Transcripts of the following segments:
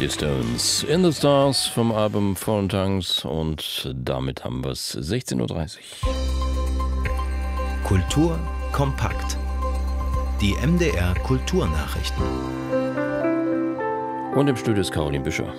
Die Stones in the Stars vom Album Foreign Tongues und damit haben wir es 16.30 Uhr. Kultur kompakt. Die MDR Kulturnachrichten. Und im Studio ist Caroline Büscher.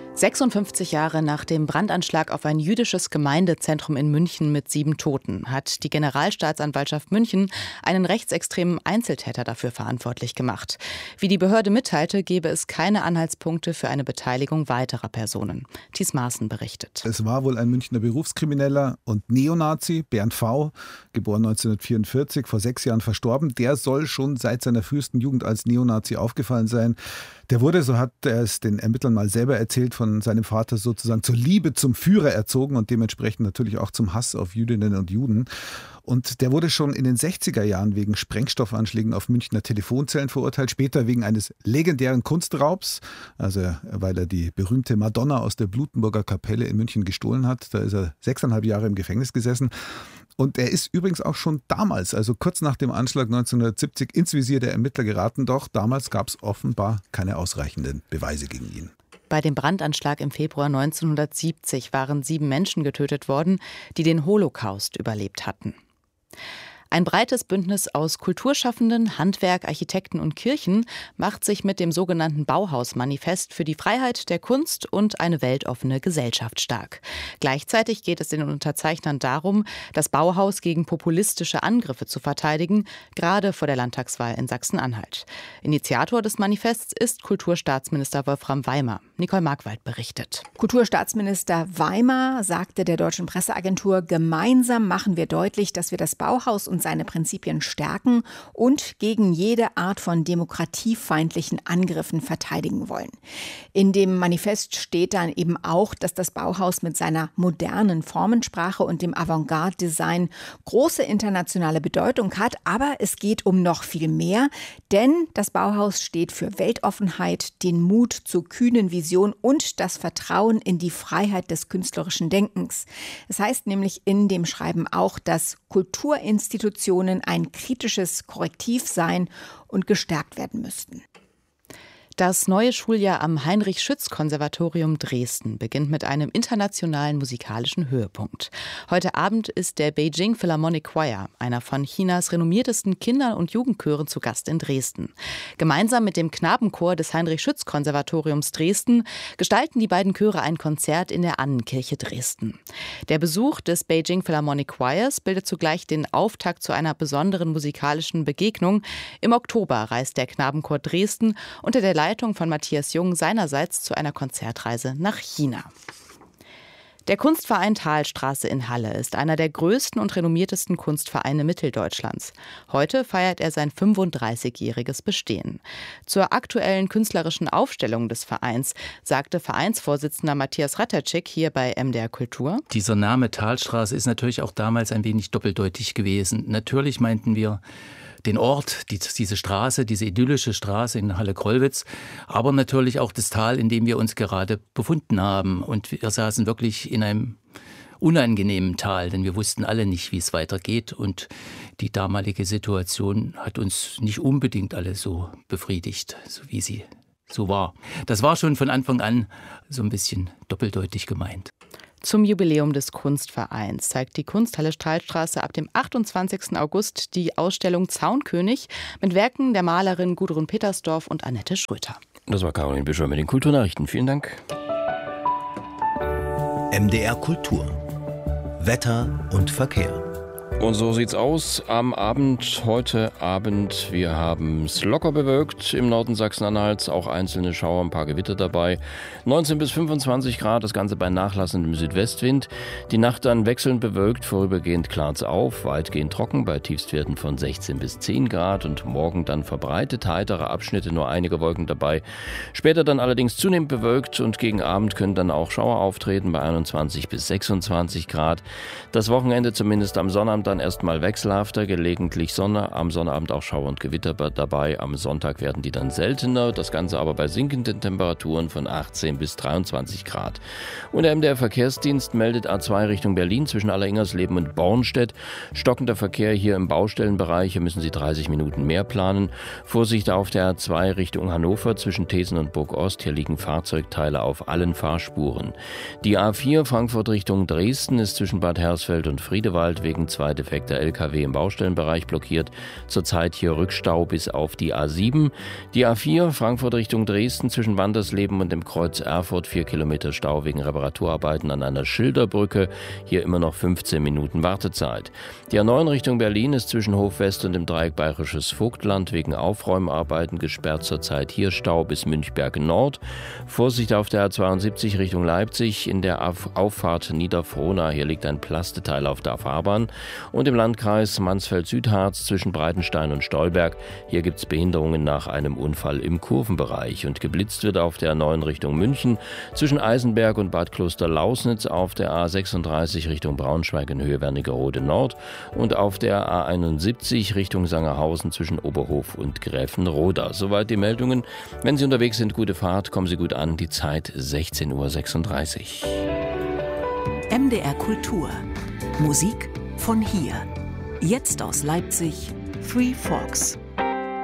56 Jahre nach dem Brandanschlag auf ein jüdisches Gemeindezentrum in München mit 7 Toten hat die Generalstaatsanwaltschaft München einen rechtsextremen Einzeltäter dafür verantwortlich gemacht. Wie die Behörde mitteilte, gebe es keine Anhaltspunkte für eine Beteiligung weiterer Personen. Thies Maaßen berichtet. Es war wohl ein Münchner Berufskrimineller und Neonazi, Bernd V., geboren 1944, vor 6 Jahren verstorben. Der soll schon seit seiner frühesten Jugend als Neonazi aufgefallen sein. Der wurde, so hat er es den Ermittlern mal selber erzählt, von seinem Vater sozusagen zur Liebe zum Führer erzogen und dementsprechend natürlich auch zum Hass auf Jüdinnen und Juden. Und der wurde schon in den 60er Jahren wegen Sprengstoffanschlägen auf Münchner Telefonzellen verurteilt, später wegen eines legendären Kunstraubs, also weil er die berühmte Madonna aus der Blutenburger Kapelle in München gestohlen hat. Da ist er 6,5 Jahre im Gefängnis gesessen. Und er ist übrigens auch schon damals, also kurz nach dem Anschlag 1970, ins Visier der Ermittler geraten. Doch damals gab es offenbar keine ausreichenden Beweise gegen ihn. Bei dem Brandanschlag im Februar 1970 waren 7 Menschen getötet worden, die den Holocaust überlebt hatten. Ein breites Bündnis aus Kulturschaffenden, Handwerk, Architekten und Kirchen macht sich mit dem sogenannten Bauhaus-Manifest für die Freiheit der Kunst und eine weltoffene Gesellschaft stark. Gleichzeitig geht es den Unterzeichnern darum, das Bauhaus gegen populistische Angriffe zu verteidigen, gerade vor der Landtagswahl in Sachsen-Anhalt. Initiator des Manifests ist Kulturstaatsminister Wolfram Weimer. Nicole Markwald berichtet. Kulturstaatsminister Weimer sagte der Deutschen Presseagentur, gemeinsam machen wir deutlich, dass wir das Bauhaus und seine Prinzipien stärken und gegen jede Art von demokratiefeindlichen Angriffen verteidigen wollen. In dem Manifest steht dann eben auch, dass das Bauhaus mit seiner modernen Formensprache und dem Avantgarde-Design große internationale Bedeutung hat, aber es geht um noch viel mehr, denn das Bauhaus steht für Weltoffenheit, den Mut zur kühnen Vision und das Vertrauen in die Freiheit des künstlerischen Denkens. Es heißt nämlich in dem Schreiben auch, dass Kulturinstitutionen ein kritisches Korrektiv sein und gestärkt werden müssten. Das neue Schuljahr am Heinrich-Schütz-Konservatorium Dresden beginnt mit einem internationalen musikalischen Höhepunkt. Heute Abend ist der Beijing Philharmonic Choir, einer von Chinas renommiertesten Kinder- und Jugendchören, zu Gast in Dresden. Gemeinsam mit dem Knabenchor des Heinrich-Schütz-Konservatoriums Dresden gestalten die beiden Chöre ein Konzert in der Annenkirche Dresden. Der Besuch des Beijing Philharmonic Choirs bildet zugleich den Auftakt zu einer besonderen musikalischen Begegnung. Im Oktober reist der Knabenchor Dresden unter der Leitung von Matthias Jung seinerseits zu einer Konzertreise nach China. Der Kunstverein Thalstraße in Halle ist einer der größten und renommiertesten Kunstvereine Mitteldeutschlands. Heute feiert er sein 35-jähriges Bestehen. Zur aktuellen künstlerischen Aufstellung des Vereins sagte Vereinsvorsitzender Matthias Ratajczyk hier bei MDR Kultur: Dieser Name Thalstraße ist natürlich auch damals ein wenig doppeldeutig gewesen. Natürlich meinten wir den Ort, diese Straße, diese idyllische Straße in Halle-Krollwitz, aber natürlich auch das Tal, in dem wir uns gerade befunden haben. Und wir saßen wirklich in einem unangenehmen Tal, denn wir wussten alle nicht, wie es weitergeht. Und die damalige Situation hat uns nicht unbedingt alle so befriedigt, so wie sie so war. Das war schon von Anfang an so ein bisschen doppeldeutig gemeint. Zum Jubiläum des Kunstvereins zeigt die Kunsthalle Thalstraße ab dem 28. August die Ausstellung Zaunkönig mit Werken der Malerin Gudrun Petersdorf und Annette Schröter. Das war Caroline Büscher mit den Kulturnachrichten. Vielen Dank. MDR Kultur. Wetter und Verkehr. Und so sieht's aus am Abend, heute Abend. Wir haben es locker bewölkt im Norden Sachsen-Anhalts, auch einzelne Schauer, ein paar Gewitter dabei. 19 bis 25 Grad, das Ganze bei nachlassendem Südwestwind. Die Nacht dann wechselnd bewölkt, vorübergehend klart's auf, weitgehend trocken bei Tiefstwerten von 16 bis 10 Grad und morgen dann verbreitet heitere Abschnitte, nur einige Wolken dabei. Später dann allerdings zunehmend bewölkt und gegen Abend können dann auch Schauer auftreten bei 21 bis 26 Grad. Das Wochenende zumindest am Sonnabend dann erstmal wechselhafter, gelegentlich Sonne, am Sonnabend auch Schauer und Gewitter dabei. Am Sonntag werden die dann seltener, das Ganze aber bei sinkenden Temperaturen von 18 bis 23 Grad. Und der MDR Verkehrsdienst meldet A2 Richtung Berlin zwischen Alleringersleben und Bornstedt. Stockender Verkehr hier im Baustellenbereich, hier müssen Sie 30 Minuten mehr planen. Vorsicht auf der A2 Richtung Hannover zwischen Thesen und Burg-Ost, hier liegen Fahrzeugteile auf allen Fahrspuren. Die A4 Frankfurt Richtung Dresden ist zwischen Bad Hersfeld und Friedewald wegen 2 defekter LKW im Baustellenbereich blockiert. Zurzeit hier Rückstau bis auf die A7. Die A4 Frankfurt Richtung Dresden zwischen Wandersleben und dem Kreuz Erfurt 4 Kilometer Stau wegen Reparaturarbeiten an einer Schilderbrücke. Hier immer noch 15 Minuten Wartezeit. Die A9 Richtung Berlin ist zwischen Hofwest und dem Dreieck Bayerisches Vogtland wegen Aufräumarbeiten gesperrt. Zurzeit hier Stau bis Münchberg Nord. Vorsicht auf der A72 Richtung Leipzig in der Auffahrt Niederfrohna. Hier liegt ein Plasteteil auf der Fahrbahn. Und im Landkreis Mansfeld-Südharz zwischen Breitenstein und Stolberg. Hier gibt es Behinderungen nach einem Unfall im Kurvenbereich. Und geblitzt wird auf der A9 Richtung München zwischen Eisenberg und Bad Kloster-Lausnitz, auf der A36 Richtung Braunschweig in Höhe Wernigerode Nord und auf der A71 Richtung Sangerhausen zwischen Oberhof und Gräfenroda. Soweit die Meldungen. Wenn Sie unterwegs sind, gute Fahrt, kommen Sie gut an. Die Zeit 16:36 Uhr. MDR Kultur. Musik von hier. Jetzt aus Leipzig, Three Forks.